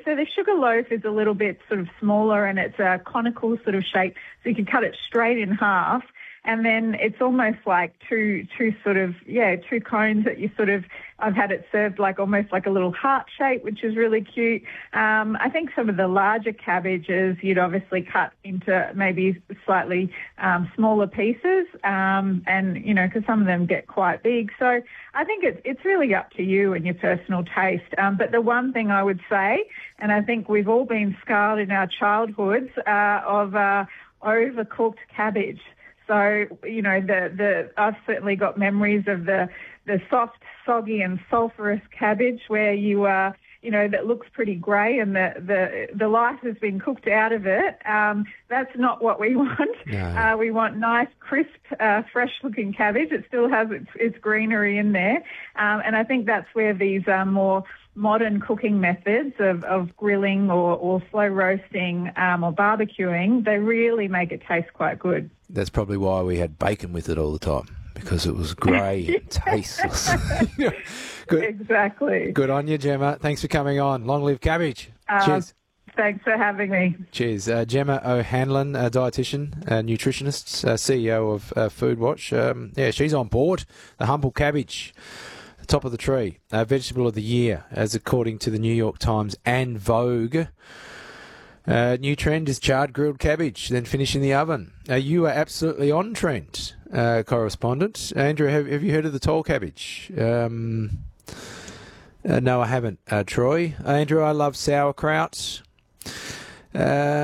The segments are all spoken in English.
so the sugar loaf is a little bit sort of smaller and it's a conical sort of shape, so you can cut it straight in half. And then it's almost like two cones that you sort of, I've had it served like almost like a little heart shape, which is really cute. I think some of the larger cabbages you'd obviously cut into maybe slightly smaller pieces, and, you know, because some of them get quite big. So I think it's really up to you and your personal taste. But the one thing I would say, and I think we've all been scarred in our childhoods of overcooked cabbage. So, you know, I've certainly got memories of the soft, soggy and sulphurous cabbage where that looks pretty grey and the life has been cooked out of it. That's not what we want. No. We want nice, crisp, fresh-looking cabbage. It still has its greenery in there. And I think that's where these more modern cooking methods of grilling or slow roasting or barbecuing, they really make it taste quite good. That's probably why we had bacon with it all the time, because it was grey and tasteless. Good. Exactly. Good on you, Gemma. Thanks for coming on. Long live cabbage. Cheers. Thanks for having me. Cheers. Gemma O'Hanlon, a dietitian, nutritionist, CEO of Food Watch. She's on board. The humble cabbage, top of the tree, vegetable of the year, as according to the New York Times and Vogue. New trend is charred grilled cabbage, then finish in the oven. You are absolutely on trend, correspondent. Andrew, have you heard of the tall cabbage? No, I haven't. Troy? Andrew, I love sauerkraut. It's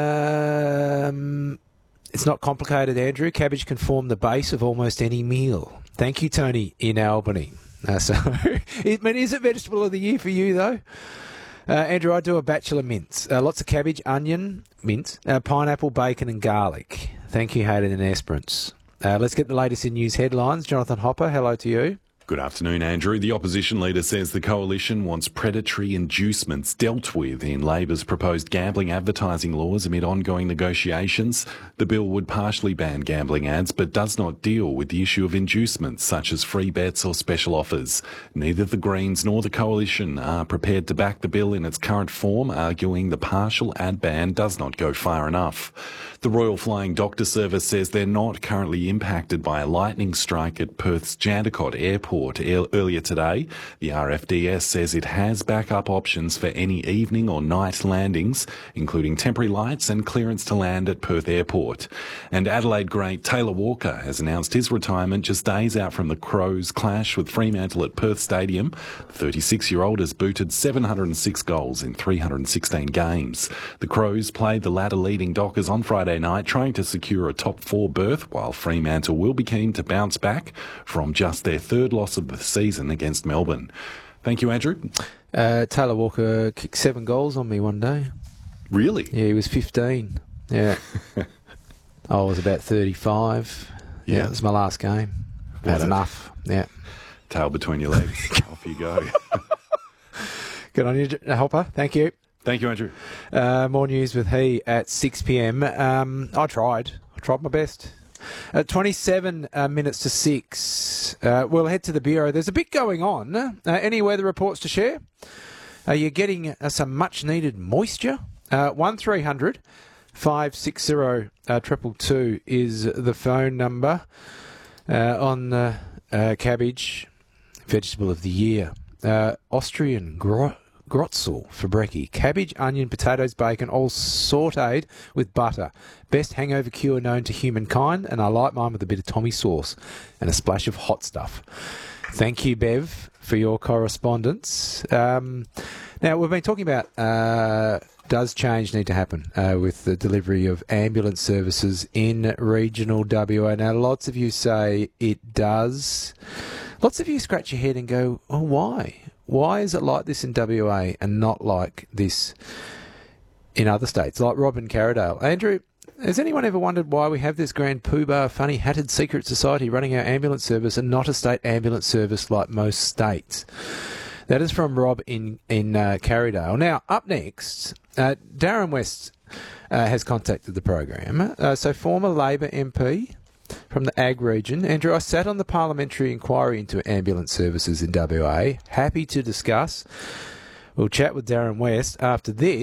not complicated, Andrew. Cabbage can form the base of almost any meal. Thank you, Tony, in Albany. Is it vegetable of the year for you, though? Andrew, I do a bachelor mince. Lots of cabbage, onion, mince, pineapple, bacon and garlic. Thank you, Hayden and Esperance. Let's get the latest in news headlines. Jonathan Hopper, hello to you. Good afternoon, Andrew. The opposition leader says the coalition wants predatory inducements dealt with in Labor's proposed gambling advertising laws amid ongoing negotiations. The bill would partially ban gambling ads but does not deal with the issue of inducements such as free bets or special offers. Neither the Greens nor the coalition are prepared to back the bill in its current form, arguing the partial ad ban does not go far enough. The Royal Flying Doctor Service says they're not currently impacted by a lightning strike at Perth's Jandakot Airport earlier today. The RFDS says it has backup options for any evening or night landings, including temporary lights and clearance to land at Perth Airport. And Adelaide great Taylor Walker has announced his retirement just days out from the Crows' clash with Fremantle at Perth Stadium. The 36-year-old has booted 706 goals in 316 games. The Crows played the ladder-leading Dockers on Friday night, trying to secure a top 4 berth, while Fremantle will be keen to bounce back from just their third loss of the season against Melbourne. Thank you, Andrew. Taylor Walker kicked 7 goals on me one day. Really? Yeah, he was 15. Yeah. I was about 35. Yeah, it was my last game. Had enough. Yeah. Tail between your legs. Off you go. Good on you, Hopper. Thank you. Thank you, Andrew. More news with he at 6 p.m. I tried my best. 27 minutes to 6. We'll head to the Bureau. There's a bit going on. Any weather reports to share? You're getting some much-needed moisture. 1300 560 222 is the phone number on cabbage, vegetable of the year. Austrian Grotzel for brekkie. Cabbage, onion, potatoes, bacon, all sautéed with butter. Best hangover cure known to humankind, and I like mine with a bit of Tommy sauce and a splash of hot stuff. Thank you, Bev, for your correspondence. Now, we've been talking about does change need to happen with the delivery of ambulance services in regional WA. Now, lots of you say it does. Lots of you scratch your head and go, oh, why? Why is it like this in WA and not like this in other states, like Robin Carradale? Andrew, has anyone ever wondered why we have this grand poobah, funny-hatted secret society running our ambulance service and not a state ambulance service like most states? That is from Rob in Carradale. Now, up next, Darren West has contacted the program. So former Labor MP from the Ag region. Andrew, I sat on the parliamentary inquiry into ambulance services in WA. Happy to discuss. We'll chat with Darren West after this.